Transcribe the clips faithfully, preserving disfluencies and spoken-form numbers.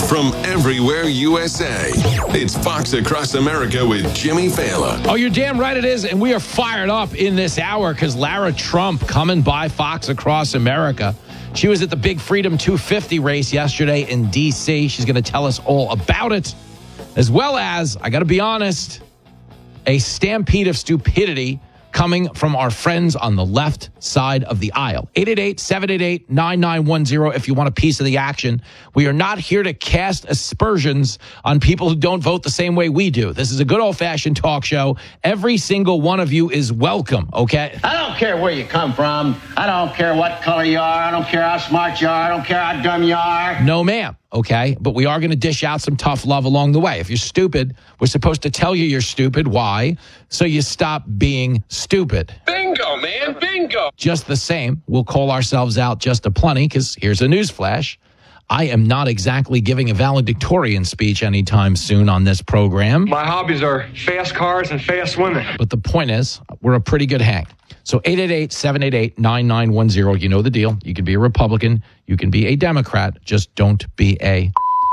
from everywhere U S A. It's Fox Across America with Jimmy Fallon. Oh, you're damn right it is. And we are fired up in this hour because Lara Trump coming by Fox Across America. She was at the Big Freedom two fifty race yesterday in D C. She's going to tell us all about it, as well as, I got to be honest, a stampede of stupidity coming from our friends on the left side of the aisle. eight eight eight, seven eight eight, nine nine one zero if you want a piece of the action. We are not here to cast aspersions on people who don't vote the same way we do. This is a good old-fashioned talk show. Every single one of you is welcome, okay? I don't care where you come from. I don't care what color you are. I don't care how smart you are. I don't care how dumb you are. No, ma'am. Okay, but we are going to dish out some tough love along the way. If you're stupid, we're supposed to tell you you're stupid. Why? So you stop being stupid. Bingo, man, bingo. Just the same, we'll call ourselves out just a plenty, because here's a newsflash. I am not exactly giving a valedictorian speech anytime soon on this program. My hobbies are fast cars and fast women. But the point is, we're a pretty good hang. So eight eight eight, seven eight eight, nine nine one zero, you know the deal. You can be a Republican, you can be a Democrat, just don't be a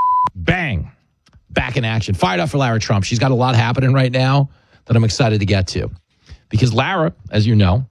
bang. Back in action. Fired up for Lara Trump. She's got a lot happening right now that I'm excited to get to. Because Lara, as you know,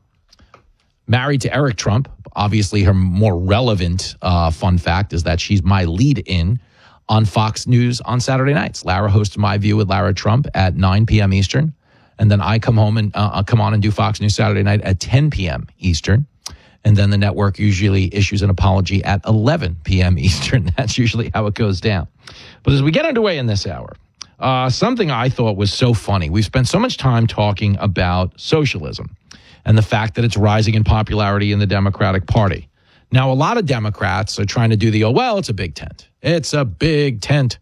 married to Eric Trump. Obviously, her more relevant uh, fun fact is that she's my lead-in on Fox News on Saturday nights. Lara hosts My View with Lara Trump at nine p.m. Eastern. And then I come home and uh, come on and do Fox News Saturday night at ten p.m. Eastern. And then the network usually issues an apology at eleven p.m. Eastern. That's usually how it goes down. But as we get underway in this hour, uh, something I thought was so funny. We've spent so much time talking about socialism and the fact that it's rising in popularity in the Democratic Party. Now, a lot of Democrats are trying to do the, oh, well, it's a big tent. It's a big tent.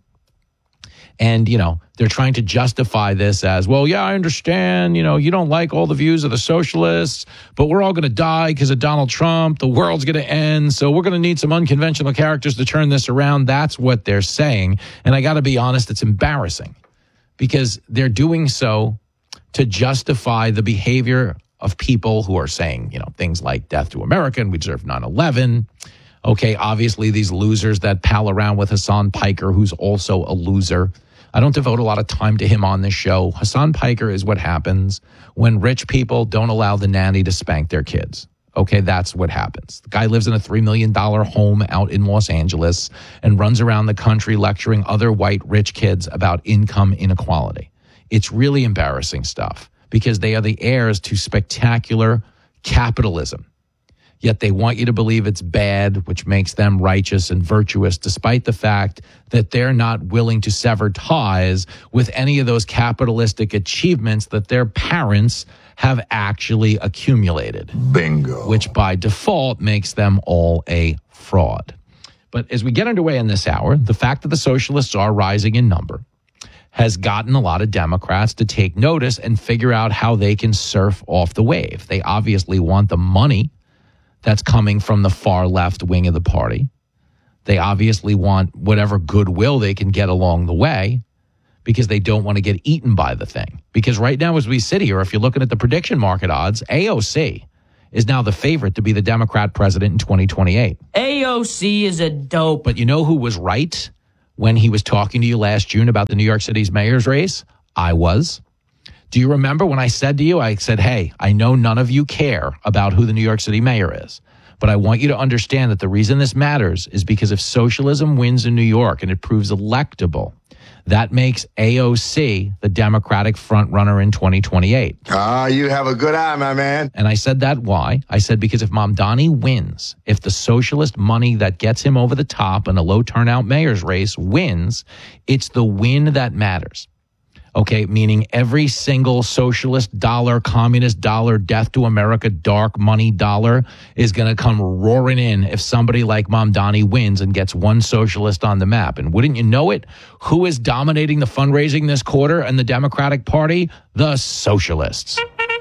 And, you know, they're trying to justify this as, well, yeah, I understand, you know, you don't like all the views of the socialists, but we're all going to die because of Donald Trump. The world's going to end. So we're going to need some unconventional characters to turn this around. That's what they're saying. And I got to be honest, it's embarrassing because they're doing so to justify the behavior of people who are saying, you know, things like death to America and we deserve nine eleven. Okay, obviously these losers that pal around with Hassan Piker, who's also a loser. I don't devote a lot of time to him on this show. Hassan Piker is what happens when rich people don't allow the nanny to spank their kids. Okay, that's what happens. The guy lives in a three million dollars home out in Los Angeles and runs around the country lecturing other white rich kids about income inequality. It's really embarrassing stuff because they are the heirs to spectacular capitalism. Yet they want you to believe it's bad, which makes them righteous and virtuous, despite the fact that they're not willing to sever ties with any of those capitalistic achievements that their parents have actually accumulated. Bingo. Which by default makes them all a fraud. But as we get underway in this hour, the fact that the socialists are rising in number has gotten a lot of Democrats to take notice and figure out how they can surf off the wave. They obviously want the money that's coming from the far left wing of the party. They obviously want whatever goodwill they can get along the way because they don't want to get eaten by the thing. Because right now as we sit here, if you're looking at the prediction market odds, A O C is now the favorite to be the Democrat president in twenty twenty-eight. A O C is a dope. But you know who was right when he was talking to you last June about the New York City's mayor's race? I was. Do you remember when I said to you, I said, hey, I know none of you care about who the New York City mayor is, but I want you to understand that the reason this matters is because if socialism wins in New York and it proves electable, that makes A O C the Democratic frontrunner in twenty twenty-eight. Ah, you have a good eye, my man. And I said that why? I said because if Mamdani wins, if the socialist money that gets him over the top in a low turnout mayor's race wins, it's the win that matters. Okay, meaning every single socialist dollar, communist dollar, death to America, dark money dollar is going to come roaring in if somebody like Mamdani wins and gets one socialist on the map. And wouldn't you know it, who is dominating the fundraising this quarter in the Democratic Party? The socialists.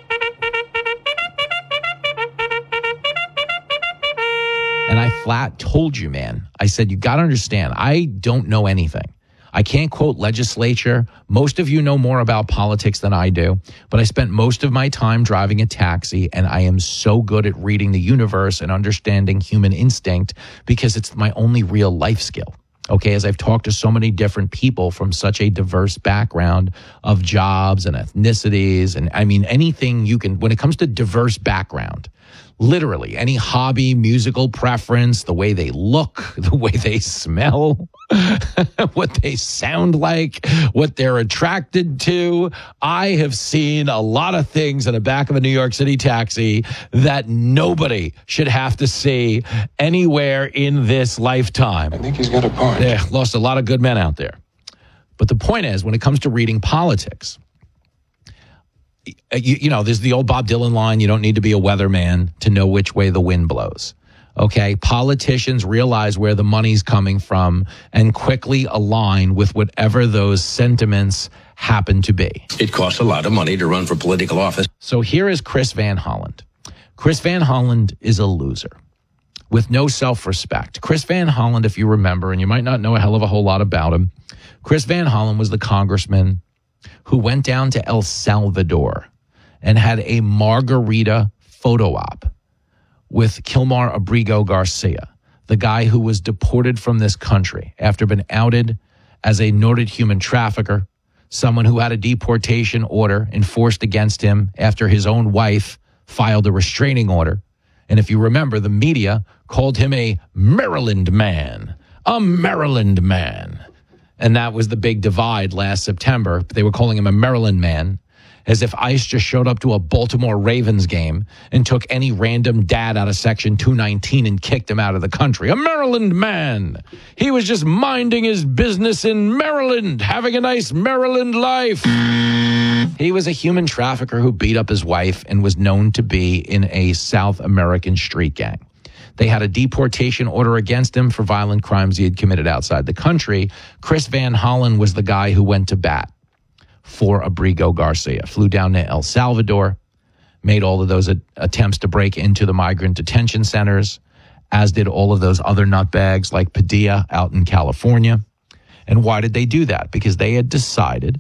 And I flat told you, man, I said, you got to understand, I don't know anything. I can't quote legislature. Most of you know more about politics than I do, but I spent most of my time driving a taxi, and I am so good at reading the universe and understanding human instinct because it's my only real life skill. Okay, as I've talked to so many different people from such a diverse background of jobs and ethnicities, and I mean, anything you can, when it comes to diverse background, literally any hobby, musical preference, the way they look, the way they smell, what they sound like, what they're attracted to. I have seen a lot of things in the back of a New York City taxi that nobody should have to see anywhere in this lifetime. I think he's got a point. Yeah, lost a lot of good men out there. But the point is, when it comes to reading politics, You, you know, there's the old Bob Dylan line, you don't need to be a weatherman to know which way the wind blows. Okay, politicians realize where the money's coming from and quickly align with whatever those sentiments happen to be. It costs a lot of money to run for political office. So here is Chris Van Hollen. Chris Van Hollen is a loser with no self-respect. Chris Van Hollen, if you remember, and you might not know a hell of a whole lot about him, Chris Van Hollen was the congressman who went down to El Salvador and had a margarita photo op with Kilmar Abrigo Garcia, the guy who was deported from this country after being outed as a noted human trafficker, someone who had a deportation order enforced against him after his own wife filed a restraining order. And if you remember, the media called him a Maryland man, a Maryland man. And that was the big divide last September. They were calling him a Maryland man, as if ICE just showed up to a Baltimore Ravens game and took any random dad out of Section two nineteen and kicked him out of the country. A Maryland man. He was just minding his business in Maryland, having a nice Maryland life. He was a human trafficker who beat up his wife and was known to be in a South American street gang. They had a deportation order against him for violent crimes he had committed outside the country. Chris Van Hollen was the guy who went to bat for Abrigo Garcia, flew down to El Salvador, made all of those a- attempts to break into the migrant detention centers, as did all of those other nutbags like Padilla out in California. And why did they do that? Because they had decided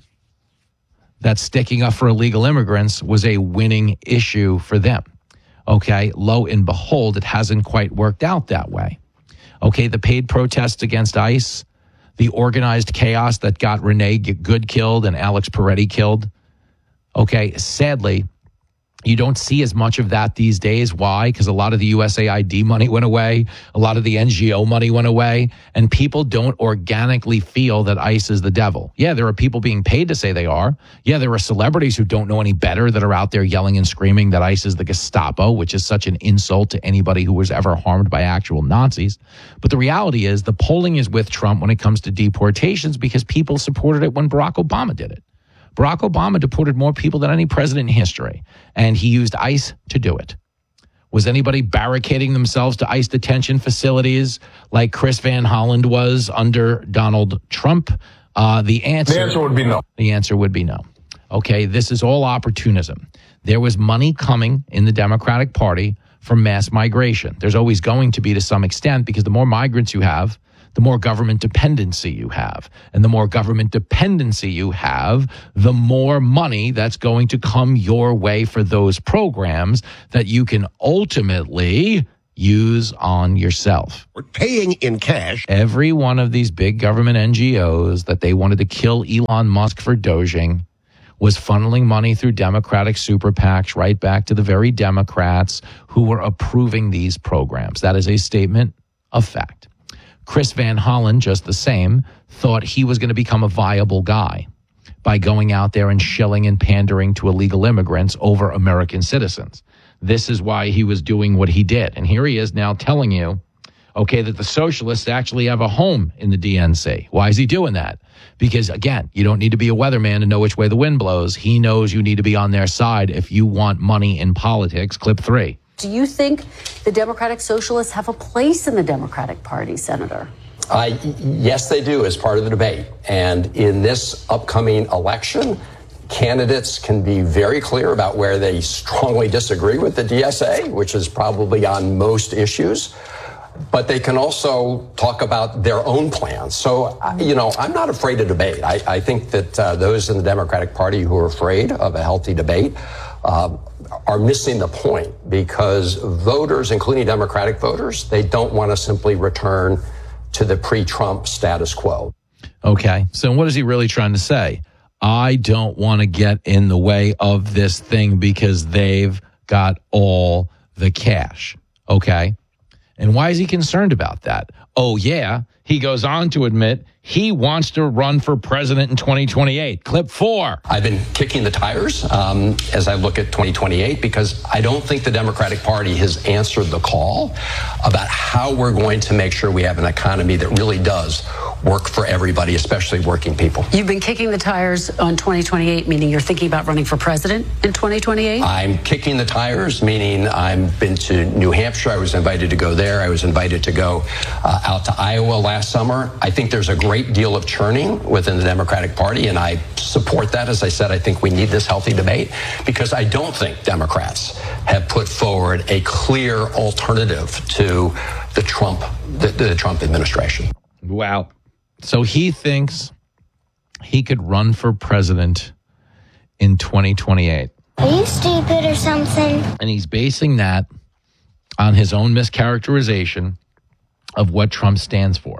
that sticking up for illegal immigrants was a winning issue for them. Okay, lo and behold, it hasn't quite worked out that way. Okay, the paid protests against ICE, the organized chaos that got Renee Good killed and Alex Peretti killed. Okay, sadly, you don't see as much of that these days. Why? Because a lot of the U S A I D money went away. A lot of the N G O money went away. And people don't organically feel that ICE is the devil. Yeah, there are people being paid to say they are. Yeah, there are celebrities who don't know any better that are out there yelling and screaming that ICE is the Gestapo, which is such an insult to anybody who was ever harmed by actual Nazis. But the reality is the polling is with Trump when it comes to deportations because people supported it when Barack Obama did it. Barack Obama deported more people than any president in history, and he used ICE to do it. Was anybody barricading themselves to ICE detention facilities like Chris Van Hollen was under Donald Trump? Uh, the answer, the answer would be no. The answer would be no. Okay, this is all opportunism. There was money coming in the Democratic Party for mass migration. There's always going to be to some extent because the more migrants you have, the more government dependency you have. And the more government dependency you have, the more money that's going to come your way for those programs that you can ultimately use on yourself. We're paying in cash. Every one of these big government N G Os that they wanted to kill Elon Musk for Doging was funneling money through Democratic super PACs right back to the very Democrats who were approving these programs. That is a statement of fact. Chris Van Hollen, just the same, thought he was going to become a viable guy by going out there and shilling and pandering to illegal immigrants over American citizens. This is why he was doing what he did. And here he is now telling you, okay, that the socialists actually have a home in the D N C. Why is he doing that? Because, again, you don't need to be a weatherman to know which way the wind blows. He knows you need to be on their side if you want money in politics. Clip three. Do you think the Democratic Socialists have a place in the Democratic Party, Senator? Uh, yes, they do, as part of the debate. And in this upcoming election, candidates can be very clear about where they strongly disagree with the D S A, which is probably on most issues. But they can also talk about their own plans. So, you know, I'm not afraid of debate. I, I think that uh, those in the Democratic Party who are afraid of a healthy debate uh, are missing the point, because voters, including Democratic voters, they don't want to simply return to the pre-Trump status quo. Okay, so what is he really trying to say? I don't want to get in the way of this thing because they've got all the cash. Okay, and why is he concerned about that? Oh, yeah, he goes on to admit he wants to run for president in twenty twenty-eight. Clip four. I've been kicking the tires um, as I look at twenty twenty-eight because I don't think the Democratic Party has answered the call about how we're going to make sure we have an economy that really does work for everybody, especially working people. You've been kicking the tires on twenty twenty-eight, meaning you're thinking about running for president in twenty twenty-eight? I'm kicking the tires, meaning I've been to New Hampshire. I was invited to go there. I was invited to go uh, out to Iowa last summer. I think there's a great deal of churning within the Democratic Party, and I support that. As I said, I think we need this healthy debate because I don't think Democrats have put forward a clear alternative to the Trump, the, the Trump administration. Wow. So he thinks he could run for president in twenty twenty-eight. Are you stupid or something? And he's basing that on his own mischaracterization of what Trump stands for.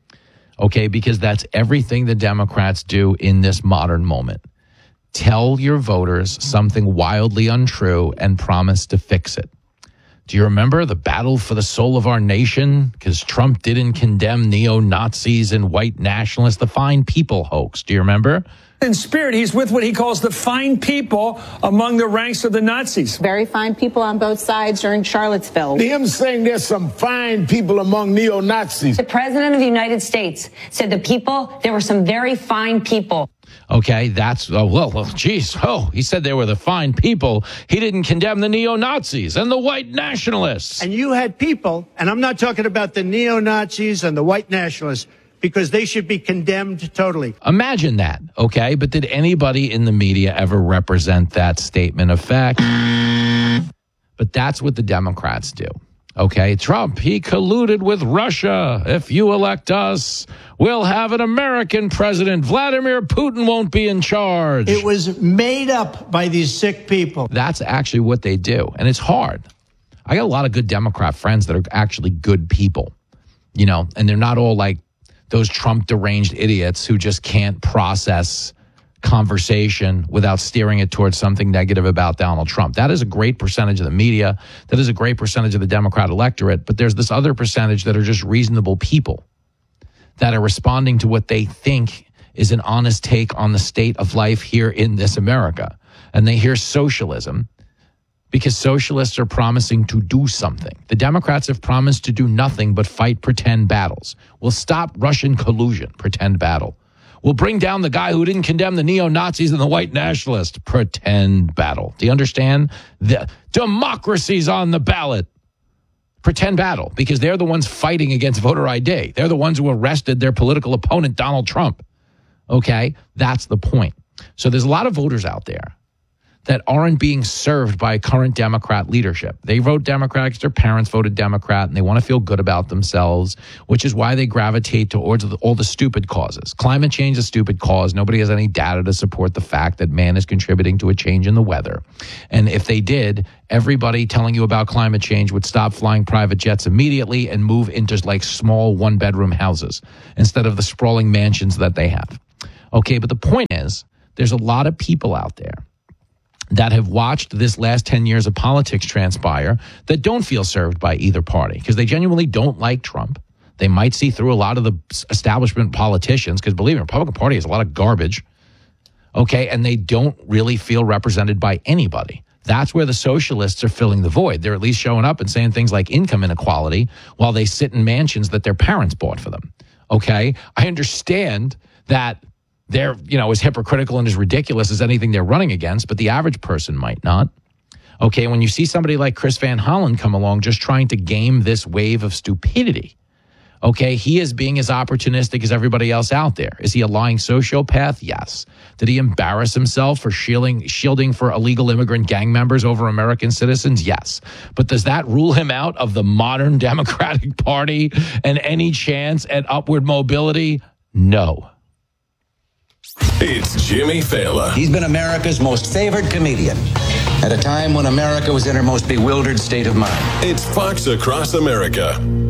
Okay, because that's everything the Democrats do in this modern moment. Tell your voters something wildly untrue and promise to fix it. Do you remember the battle for the soul of our nation? Because Trump didn't condemn neo-Nazis and white nationalists, the fine people hoax. Do you remember? In spirit, he's with what he calls the fine people among the ranks of the Nazis. Very fine people on both sides during Charlottesville. Him saying there's some fine people among neo-Nazis. The president of the United States said the people, there were some very fine people. Okay, that's, oh, well, well, geez. Oh, he said they were the fine people. He didn't condemn the neo-Nazis and the white nationalists. And you had people, and I'm not talking about the neo-Nazis and the white nationalists, because they should be condemned totally. Imagine that, okay? But did anybody in the media ever represent that statement of fact? But that's what the Democrats do, okay? Trump, he colluded with Russia. If you elect us, we'll have an American president. Vladimir Putin won't be in charge. It was made up by these sick people. That's actually what they do, and it's hard. I got a lot of good Democrat friends that are actually good people, you know, and they're not all like those Trump deranged idiots who just can't process conversation without steering it towards something negative about Donald Trump. That is a great percentage of the media. That is a great percentage of the Democrat electorate. But there's this other percentage that are just reasonable people that are responding to what they think is an honest take on the state of life here in this America. And they hear socialism because socialists are promising to do something. The Democrats have promised to do nothing but fight pretend battles. We'll stop Russian collusion, pretend battle. We'll bring down the guy who didn't condemn the neo-Nazis and the white nationalists, pretend battle. Do you understand? The democracy's on the ballot. Pretend battle, because they're the ones fighting against voter I D. They're the ones who arrested their political opponent, Donald Trump. Okay? That's the point. So there's a lot of voters out there that aren't being served by current Democrat leadership. They vote Democrat because their parents voted Democrat and they want to feel good about themselves, which is why they gravitate towards all the stupid causes. Climate change is a stupid cause. Nobody has any data to support the fact that man is contributing to a change in the weather. And if they did, everybody telling you about climate change would stop flying private jets immediately and move into like small one-bedroom houses instead of the sprawling mansions that they have. Okay, but the point is, there's a lot of people out there that have watched this last ten years of politics transpire that don't feel served by either party because they genuinely don't like Trump. They might see through a lot of the establishment politicians because, believe me, the Republican Party has a lot of garbage. Okay, and they don't really feel represented by anybody. That's where the socialists are filling the void. They're at least showing up and saying things like income inequality while they sit in mansions that their parents bought for them. Okay, I understand that they're, you know, as hypocritical and as ridiculous as anything they're running against, but the average person might not. Okay, when you see somebody like Chris Van Hollen come along just trying to game this wave of stupidity, okay, he is being as opportunistic as everybody else out there. Is he a lying sociopath? Yes. Did he embarrass himself for shielding, shielding for illegal immigrant gang members over American citizens? Yes. But does that rule him out of the modern Democratic Party and any chance at upward mobility? No. It's Jimmy Failla. He's been America's most favored comedian at a time when America was in her most bewildered state of mind. It's Fox Across America.